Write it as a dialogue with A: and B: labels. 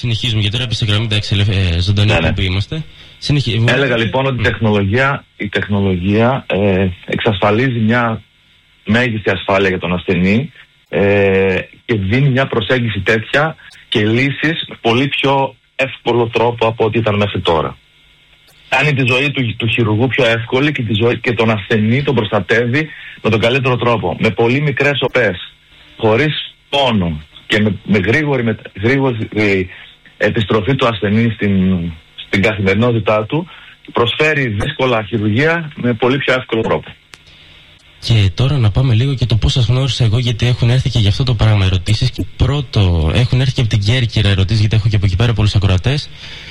A: Συνεχίζουμε, γιατί τώρα στη γραμμή ζωντανή που είμαστε.
B: Έλεγα λοιπόν ότι η τεχνολογία εξασφαλίζει μια μέγιστη ασφάλεια για τον ασθενή και δίνει μια προσέγγιση τέτοια και λύσεις με πολύ πιο εύκολο τρόπο από ό,τι ήταν μέχρι τώρα. Κάνει τη ζωή του χειρουργού πιο εύκολη και τον ασθενή τον προστατεύει με τον καλύτερο τρόπο. Με πολύ μικρές οπές, χωρίς πόνο και με γρήγορη επιστροφή του ασθενή στην καθημερινότητά του, προσφέρει δύσκολα χειρουργία με πολύ πιο εύκολο τρόπο.
A: Και τώρα να πάμε λίγο και το πώς σας γνώρισα εγώ, γιατί έχουν έρθει και για αυτό το πράγμα ερωτήσεις. Και πρώτο, έχουν έρθει και από την Κέρκυρα ερωτήσεις, γιατί έχω και από εκεί πέρα πολλούς ακροατές.